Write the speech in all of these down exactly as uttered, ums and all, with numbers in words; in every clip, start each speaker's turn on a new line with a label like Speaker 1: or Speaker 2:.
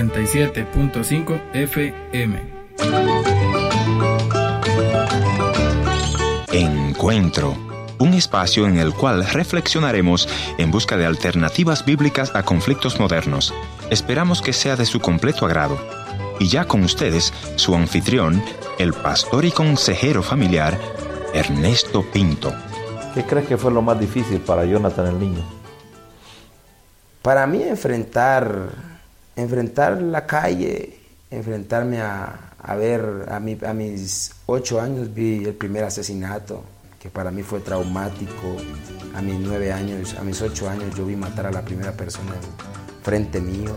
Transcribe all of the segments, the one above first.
Speaker 1: noventa y siete punto cinco F M.
Speaker 2: Encuentro, un espacio en el cual reflexionaremos en busca de alternativas bíblicas a conflictos modernos. Esperamos que sea de su completo agrado. Y ya con ustedes, su anfitrión, el pastor y consejero familiar, Ernesto Pinto.
Speaker 3: ¿Qué crees que fue lo más difícil para Jonathan el niño?
Speaker 4: Para mí enfrentar, enfrentar la calle, enfrentarme a, a ver, a, mi, a mis ocho años vi el primer asesinato, que para mí fue traumático. A mis nueve años, a mis ocho años yo vi matar a la primera persona frente mío.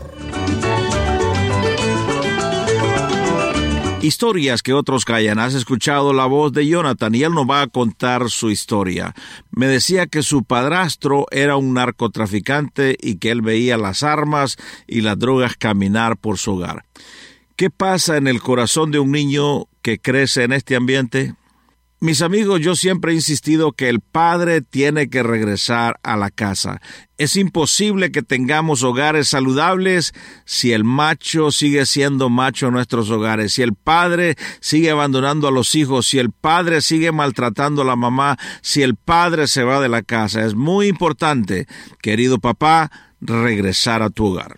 Speaker 3: Historias que otros callan. Has escuchado la voz de Jonathan y él nos va a contar su historia. Me decía que su padrastro era un narcotraficante y que él veía las armas y las drogas caminar por su hogar. ¿Qué pasa en el corazón de un niño que crece en este ambiente? Mis amigos, yo siempre he insistido que el padre tiene que regresar a la casa. Es imposible que tengamos hogares saludables si el macho sigue siendo macho en nuestros hogares, si el padre sigue abandonando a los hijos, si el padre sigue maltratando a la mamá, si el padre se va de la casa. Es muy importante, querido papá, regresar a tu hogar.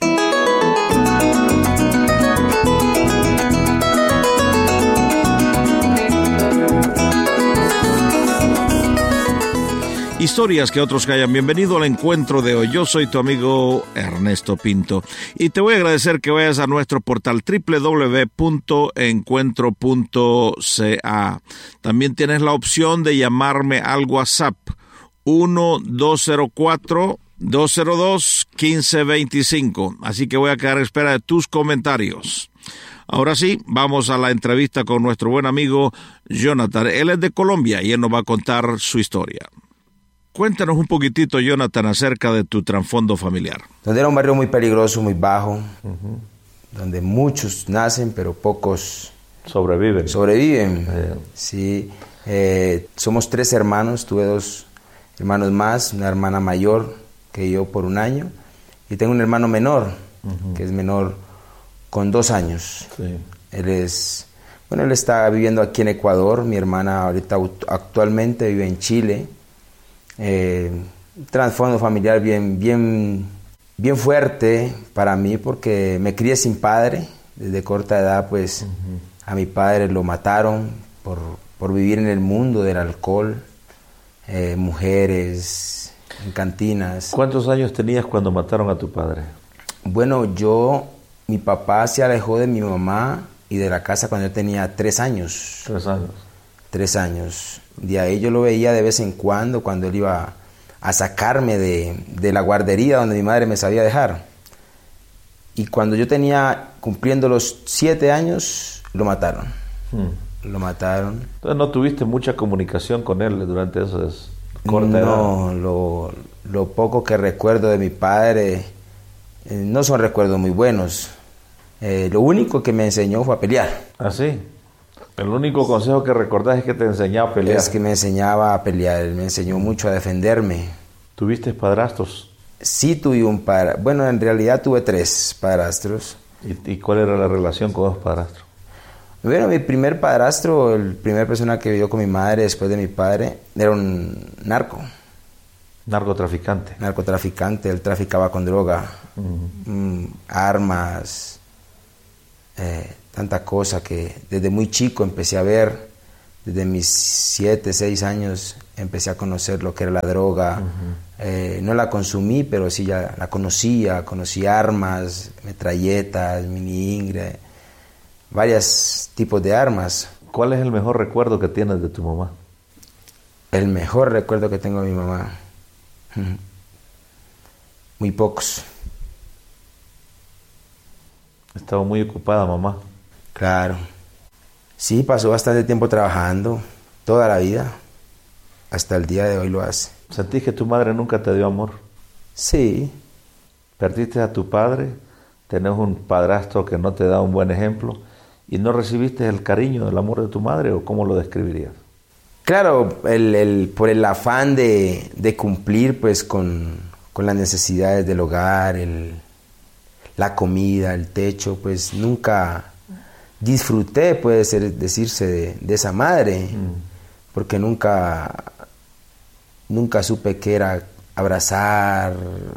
Speaker 3: Historias que otros callan. Bienvenido al encuentro de hoy. Yo soy tu amigo Ernesto Pinto y te voy a agradecer que vayas a nuestro portal doble u doble u doble u punto encuentro punto c a. También tienes la opción de llamarme al WhatsApp uno dos cero cuatro, dos cero dos, uno cinco dos cinco. Así que voy a quedar a espera de tus comentarios. Ahora sí, vamos a la entrevista con nuestro buen amigo Jonathan. Él es de Colombia y él nos va a contar su historia. Cuéntanos un poquitito, Jonathan, acerca de tu trasfondo familiar.
Speaker 4: Donde era un barrio muy peligroso, muy bajo, uh-huh. Donde muchos nacen, pero pocos
Speaker 3: sobreviven.
Speaker 4: Sobreviven, eh. sí. Eh, somos tres hermanos, tuve dos hermanos más, una hermana mayor que yo por un año, y tengo un hermano menor, uh-huh. que es menor con dos años. Sí. Él es, bueno, él está viviendo aquí en Ecuador, mi hermana ahorita actualmente vive en Chile. Eh, trasfondo familiar bien, bien, bien fuerte para mí porque me crié sin padre. Desde corta edad, pues, uh-huh. a mi padre lo mataron por, por vivir en el mundo del alcohol, eh, mujeres, en cantinas.
Speaker 3: ¿Cuántos años tenías cuando mataron a tu padre?
Speaker 4: Bueno, yo, mi papá se alejó de mi mamá y de la casa cuando yo tenía tres años.
Speaker 3: Tres años.
Speaker 4: Tres años. De ahí yo lo veía de vez en cuando, cuando él iba a sacarme de, de la guardería donde mi madre me sabía dejar. Y cuando yo tenía, cumpliendo los siete años, lo mataron. Hmm. Lo mataron.
Speaker 3: Entonces no tuviste mucha comunicación con él durante esa corta edad.
Speaker 4: No, lo, lo poco que recuerdo de mi padre eh, no son recuerdos muy buenos. Eh, lo único que me enseñó fue a pelear.
Speaker 3: ¿Ah, sí? El único consejo que recordás es que te enseñaba a pelear.
Speaker 4: Es que me enseñaba a pelear, él me enseñó mucho a defenderme.
Speaker 3: ¿Tuviste padrastros?
Speaker 4: Sí tuve un padrastro. Bueno, en realidad tuve tres padrastros.
Speaker 3: ¿Y, y cuál era la relación con los padrastros?
Speaker 4: Bueno, mi primer padrastro, el primer persona que vivió con mi madre después de mi padre, era un narco.
Speaker 3: ¿Narcotraficante?
Speaker 4: Narcotraficante, él traficaba con droga, uh-huh. mm, armas, eh, tanta cosa que desde muy chico empecé a ver, desde mis siete, seis años empecé a conocer lo que era la droga. Uh-huh. Eh, no la consumí, pero sí ya la conocía, conocí armas, metralletas, mini ingre, varios tipos de armas.
Speaker 3: ¿Cuál es el mejor recuerdo que tienes de tu mamá?
Speaker 4: El mejor recuerdo que tengo de mi mamá, muy pocos.
Speaker 3: Estaba muy ocupada, mamá.
Speaker 4: Claro. Sí, pasó bastante tiempo trabajando, toda la vida. Hasta el día de hoy lo hace.
Speaker 3: ¿Sentís que tu madre nunca te dio amor?
Speaker 4: Sí.
Speaker 3: ¿Perdiste a tu padre? ¿Tenés un padrastro que no te da un buen ejemplo? ¿Y no recibiste el cariño, el amor de tu madre? ¿O cómo lo describirías?
Speaker 4: Claro, el, el, por el afán de, de cumplir pues con, con las necesidades del hogar, el, la comida, el techo, pues nunca disfruté, puede ser decirse, de, de esa madre, mm. porque nunca, nunca supe qué era abrazar,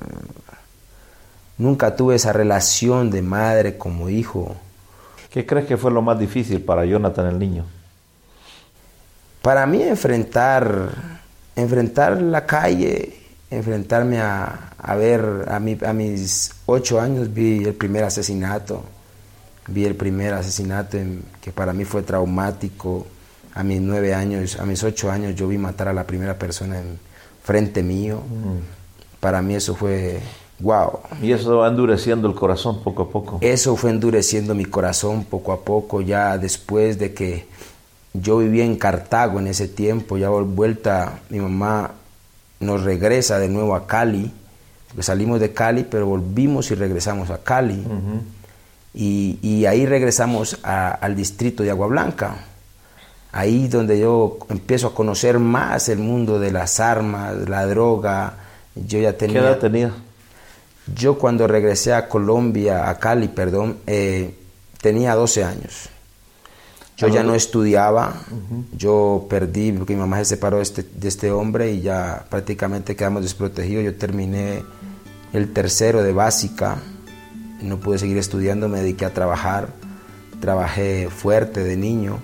Speaker 4: nunca tuve esa relación de madre como hijo.
Speaker 3: ¿Qué crees que fue lo más difícil para Jonathan el niño?
Speaker 4: Para mí enfrentar, enfrentar la calle, enfrentarme a, a ver, a, mi, a mis ocho años vi el primer asesinato, vi el primer asesinato en, que para mí fue traumático. A mis nueve años, a mis ocho años yo vi matar a la primera persona en frente mío. Mm. Para mí eso fue wow.
Speaker 3: Y eso va endureciendo el corazón poco a poco.
Speaker 4: Eso fue endureciendo mi corazón poco a poco, ya después de que yo vivía en Cartago en ese tiempo, ya vuelta mi mamá nos regresa de nuevo a Cali, porque salimos de Cali, pero volvimos y regresamos a Cali. Uh-huh. y, y ahí regresamos a, al distrito de Agua Blanca, ahí donde yo empiezo a conocer más el mundo de las armas, la droga. Yo ya tenía...
Speaker 3: ¿Qué edad tenía?
Speaker 4: Yo cuando regresé a Colombia, a Cali, perdón, eh, tenía doce años. Yo ya no estudiaba, uh-huh. yo perdí, porque mi mamá se separó de este, de este hombre y ya prácticamente quedamos desprotegidos. Yo terminé el tercero de básica, no pude seguir estudiando, me dediqué a trabajar, trabajé fuerte de niño.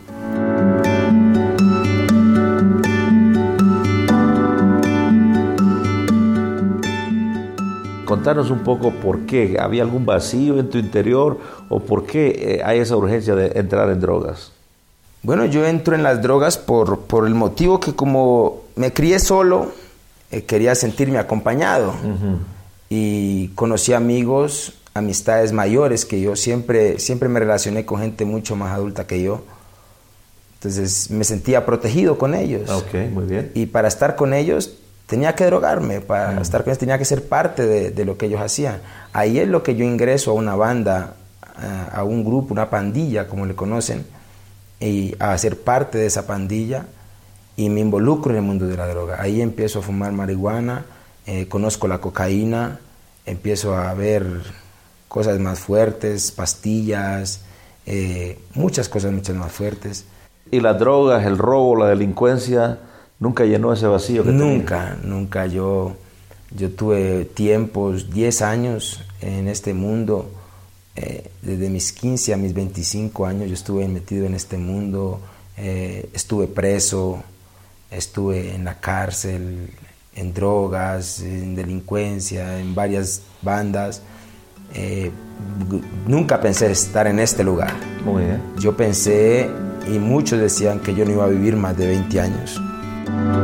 Speaker 3: Contanos un poco por qué, ¿había algún vacío en tu interior o por qué hay esa urgencia de entrar en drogas?
Speaker 4: Bueno, yo entro en las drogas por, por el motivo que como me crié solo, eh, quería sentirme acompañado. Uh-huh. Y conocí amigos, amistades mayores que yo, siempre, siempre me relacioné con gente mucho más adulta que yo. Entonces me sentía protegido con ellos.
Speaker 3: Ok, muy bien.
Speaker 4: Y para estar con ellos tenía que drogarme, para uh-huh. estar con ellos tenía que ser parte de, de lo que ellos hacían. Ahí es lo que yo ingreso a una banda, a, a un grupo, una pandilla, como le conocen, y a ser parte de esa pandilla y me involucro en el mundo de la droga. Ahí empiezo a fumar marihuana, eh, conozco la cocaína, empiezo a ver cosas más fuertes, pastillas, eh, muchas cosas muchas más fuertes.
Speaker 3: ¿Y las drogas, el robo, la delincuencia nunca llenó ese vacío que
Speaker 4: Nunca,
Speaker 3: tenía?
Speaker 4: nunca. Yo, yo tuve tiempos, diez años en este mundo. Eh, desde mis quince a mis veinticinco años yo estuve metido en este mundo, eh, estuve preso, estuve en la cárcel, en drogas, en delincuencia, en varias bandas. Eh, nunca pensé estar en este lugar.
Speaker 3: Muy bien.
Speaker 4: Yo pensé, y muchos decían que yo no iba a vivir más de veinte años.